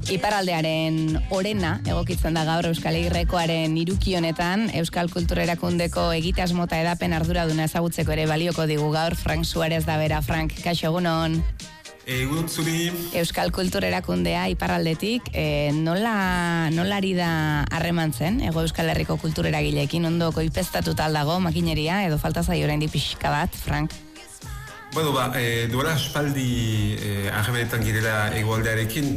Iparraldearen orena egokitzen da gaur Euskal Herrikoaren iruki honetan, Euskal Kultura Erakundeko egitasmo eta edapen arduraduna ezagutzeko ere balioko digu gaur Frank Suarez da bera. Frank, kaixo egunon. Egun zuri. Euskal Kultura Erakundea iparraldetik, nola ari da harremantzen, Euskal Herriko kultura eragileekin, ondo koipeztatuta aldago makineria, edo falta zaio oraindik pixka bat, Frank? Bueno, duela aspaldi harremanetan girela hegoaldearekin,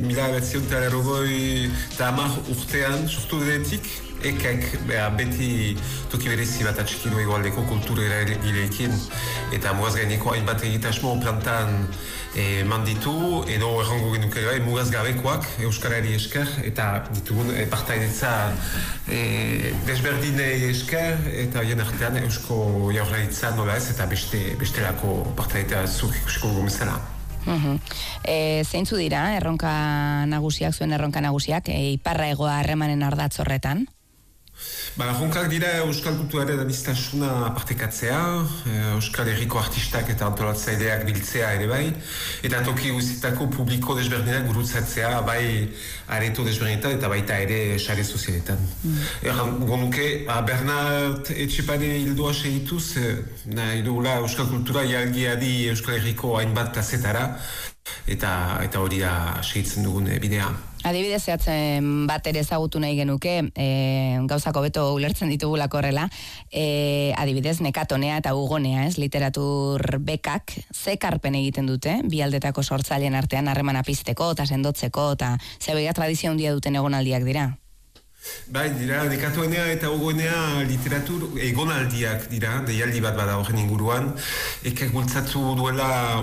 1980 urtean sortu denetik, ekek beti toki berezi bat atxikidu hegoaldeko kultura eragileekin, eta mugaz gaineko hainbat egitasmo plantan manditu, edo errango genuke bai, mugaz gabekoak Euskarari esker, eta ditugun partaidetza desberdinei esker, eta hien artean Eusko Jaurlaritza nola ez, eta bestelako partaidetza zuk ikusiko gomezela. Zeintzu dira zuen erronka nagusiak, iparra egoa harremanen ardatz horretan? Erronkak dira Euskal Kulturaren aniztasuna partekatzea, Euskal Herriko artistak eta antolatzaileak biltzea ere bai, eta toki guztietako publiko desberdinak gurutzatzea, bai areto desberdinetan eta baita ere sare sozialetan. Gonuke, Bernard Etxepare hildoa segituz, nahi dugula Euskal Kultura jalgiadi Euskal Herriko hainbat kazetara, eta hori da segitzen dugun bidea. Adibidez zehatzen bat ere ezagutu nahi genuke, gauzako beto ulertzen ditugulako horrela, adibidez Nekatonea eta Ugonea, literatur bekak, ze ekarpen egiten dute, bi aldetako sortzaileen artean harremana pizteko eta sendotzeko, eta zebega tradizio handia duten egonaldiak dira? Bai, dira, Nekatoenea eta Ugonea literatur egonaldiak dira, deialdi bat bada horren inguruan, ekak bultzatu duela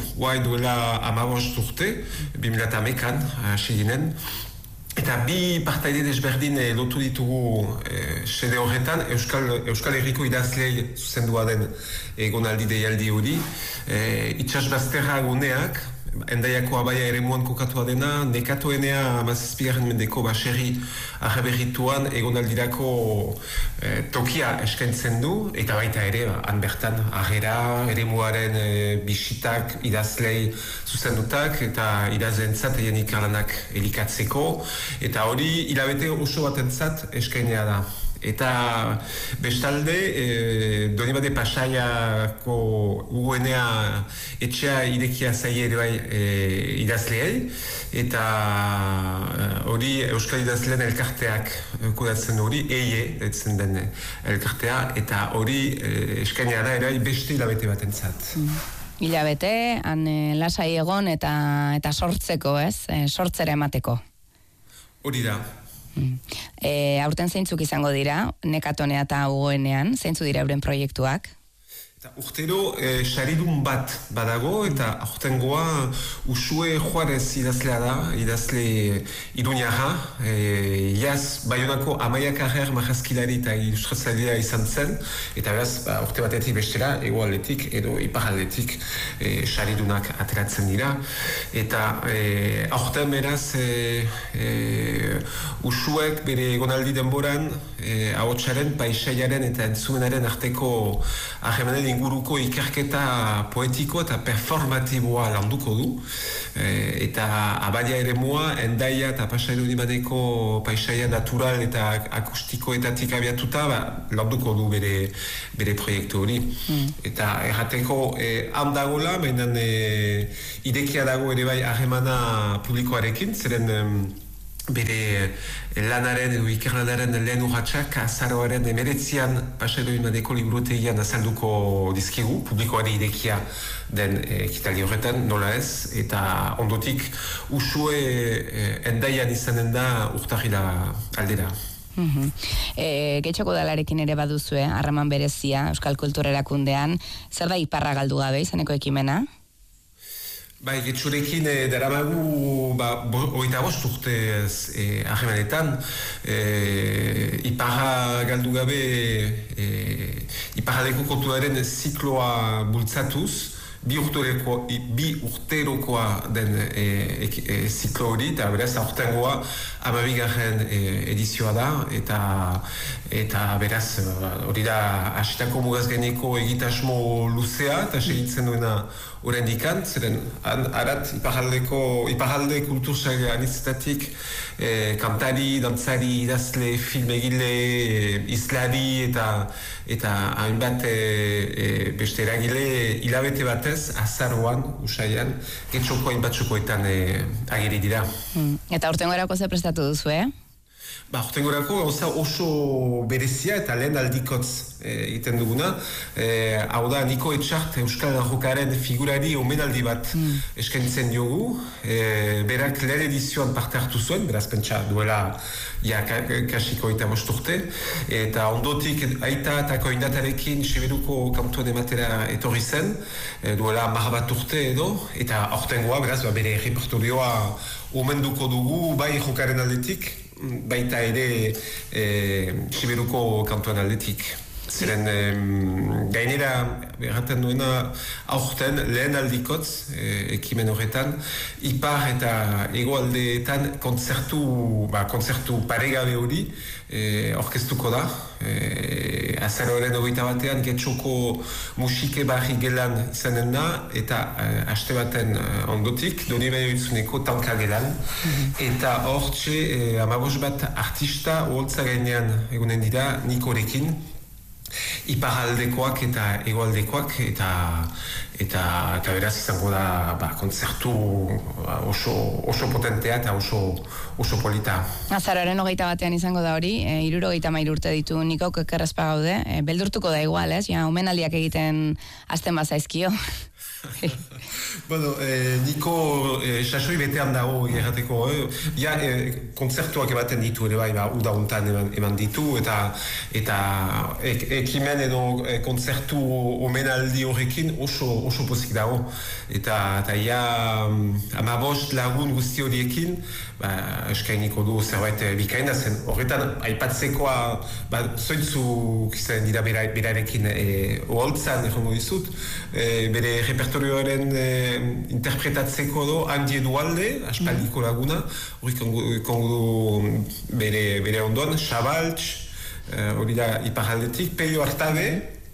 15 urte, 2011an, hasi ginen, eta bi partaide desberdin lotu ditugu sede horretan, Euskal Herriko idazlei zuzendua den egonaldi deialdi hori, Itsasbazterra guneak, Endaiako abaia ere muan kokatua dena, Nekatoenea 17. mendeko baserri arreberrituan egonaldirako tokia eskaintzen du, eta baita ere, han bertan, arrera, ere muaren bisitak, idazlei zuzendutak, eta idazlentzat egin ikarlanak elikatzeko, eta hori hilabete oso batentzat eskainea da. Eta bestalde, Donibane Pasaiako Ugoenea etxea irekia zaie ere bai idazleei, eta hori Euskal Idazleen elkarteak kudatzen hori, etzen den elkartea, eta hori eskainea da ere beste hilabete batentzat. Hilabete, han lasai egon eta sortzeko, ez? Sortzera emateko. Hori da. Aurten zeintzuk izango dira, Nekatonea eta Ugoenean, zeintzu dira euren proiektuak? Urtero, saridun bat badago, eta aurtengoa Usue Juarez idazlea da, idazle Iruñarra, iaz Baionako Amaia Carrer marrazkilari eta ilustratzailea izan zen, eta beraz, urte batetik bestera, hegoaldetik edo iparraldetik saridunak ateratzen dira, eta aurten beraz, Usuek bere egonaldi denboran, ahotsaren, paisaiaren eta entzumenaren arteko harremanen inguruko ikerketa poetiko eta performatiboa landuko du, eta abaia ere mua, Endaia eta Pasailu Dimaneko paisaia natural eta akustikoetatik abiatuta landuko du bere proiektu hori. Eta errateko handagola, baina idekia dago ere bai harremana publikoarekin, zeren bere lanaren edo ikerlanaren lehen urratxak azaroaren 19an Pasailu Dimaneko liburutegian azalduko dizkigu, publikoari idekia den ekitaldi horretan, nola ez, eta ondotik Usue Endaian izanen da urtarrila aldera. Getxoko dalarekin ere baduzue, harreman berezia, Euskal Kultura Erakundean, zer da iparra galdu gabe izaneko ekimena? Bai, getxurekin daramagu 25 urte harremanetan, iparra galdu gabe iparraldeko kulturaren zikloa bultzatuz, bi urterokoa den ziklo hori, eta beraz aurtengoa 12. edizioa da, eta beraz hori da hasitako mugaz gaineko egitasmo luzea, eta segitzen duena oraindikan, zeren arat iparalde kultursaila anitzetatik kantari, dantzari, idazle, filmegile, izlari eta hainbat beste eragile hilabete batez azaroan, usaian, getxoko hainbat txokoetan ageri dira. Eta urtengorako ze prestatu duzu, Urtengorako oso berezia eta lehen aldikotz egiten duguna. Hau da, Niko Etxart Euskal Rokaren figurari omenaldi bat eskaintzen diogu. Berak lehen edizioan parte hartu zuen, beraz pentsa duela kasiko eta bosturte. Eta ondotik aita eta koindatarekin Siberuko kantuan ematera etorri zen, duela 10 bat urte edo, eta aurtengoa, beraz, bere repertorioa omenduko dugu, bai jokaren aldetik, baita ere Siberuko kantuan aldetik. Zeren gainera erraten duena aurten lehen aldikotz ekimen horretan ipar eta hegoaldeetan kontzertu paregabe hori orkestuko da. Azaroaren 21 getxoko musike barri gelan izanen da, eta haste baten ondotik Donibane Oitzuneko tanka gelan. Eta hortxe 15 bat artista uholtza gainean egunen dira Nikorekin, iparaldekoak eta hegoaldekoak, eta beraz izango da kontzertu oso potentea eta oso polita. Azaroaren 21 izango da hori, 73 urte ditu Nikok Kerrespa gaude, beldurtuko da igual, ja, omenaldiak egiten hasten bazaizkio. Bueno, Niko sasoi betean dago errateko, kontzertuak ematen ditu ere bai, uda hontan eman ditu, eta ekimen edo kontzertu omenaldi horrekin oso pozik dago, eta 15 lagun guzti horiekin eskainiko du zerbait bikaina zen. Horretan aipatzekoa zoitzuk izan dira berarekin oholtzan errongo dizut, bere repertorioaren interpretatzeko do Handi Edualde, aspaldiko laguna, hori kongo du bere ondoan, Xabaltx, hori da iparaldetik, Peio Artabe,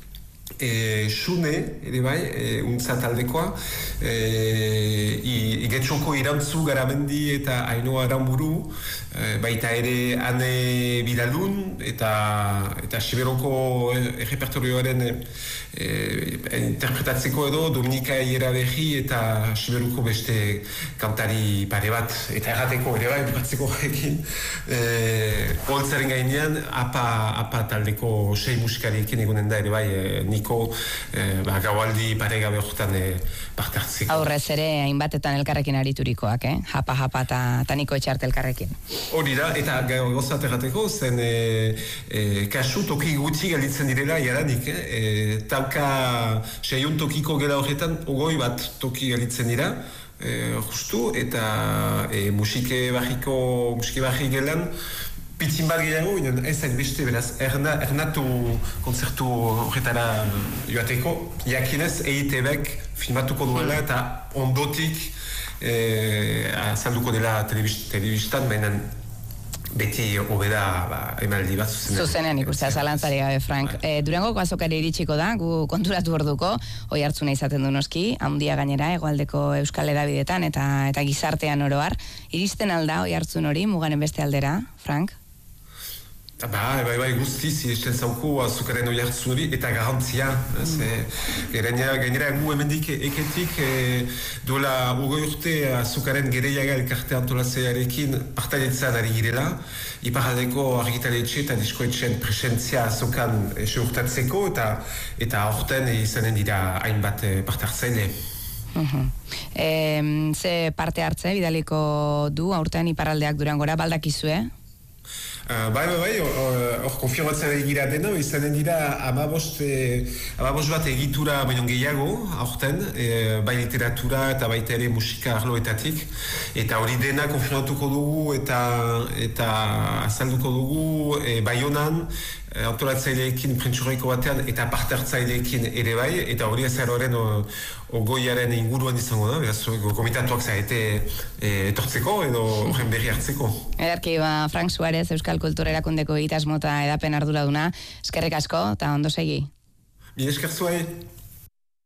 Xune, ere bai, untza taldekoa, Getxoko Irantzu Garamendi eta Ainoa Aramburu, baita ere Ane Bidalun, eta Siberoko repertorioaren interpretatzeko edo Dominika Ieraberri eta Siberuko beste kantari pare bat, eta errateko ere bai, batzeko horrekin, holtzaren gainean, apa taldeko 6 musikariekin egunen da ere bai, Niko gaualdi paregabe horretan parte hartzeko. Aurrez ere, hainbatetan elkarrekin ariturikoak, Japa eta Niko Etxart elkarrekin. Hori da, eta gozat errateko, zen kasu toki gutxi galditzen direla jaranik, talka 6 tokiko gela horretan, 20 bat toki galditzen dira, justu, eta musike barri gelan, pitzin bat gehiago, ez zain beste, beraz, ernatu konzertu horretara joateko, jakinez, EITB-ek filmatuko duela eta ondotik azalduko dela telebistan, baina beti hobeda emaldi bat zuzenean. Zuzenean ikustea, zalantzari gabe, Frank. Durangoko azokari iritsiko da, gu konturatu orduko, hoi hartzuna izaten du noski, handia gainera, hegoaldeko euskal edabidetan eta gizartean oroar. Iristen alda hoi hartzun hori, mugaren beste aldera, Frank? Bai, guztiz, iristen zauko azukaren hoi hartzun hori, eta garantzia. Gainera gu hemendik eketik duela 20 urte azukaren gereiaga elkarte antolatzearekin partailetzan ari girela, iparaldeko argitaletxe eta diskoetxen presentzia azokan seurtatzeko, eta horten izanen dira hainbat parte hartzaile. Ze parte hartze bidaliko du aurtean iparaldeak Durangora, baldakizue? Bai, hor konfirmatzen egira dena, izanen dira 15 bat egitura baino gehiago, aurten, bai literatura eta baita ere musika arloetatik, eta hori dena konfirmatuko dugu eta azalduko dugu Baionan, antolatzaileekin prentxurreko batean eta parte hartzaileekin ere bai, eta hori azaroaren ogoiaren inguruan izango da, beraz, komitatuak zaite etortzeko edo horren berri hartzeko. Ederki, Frank Suarez, Euskal Kultura Erakundeko egitasmo eta edapen arduraduna, eskerrik asko, eta ondo segi. Mil esker zuai.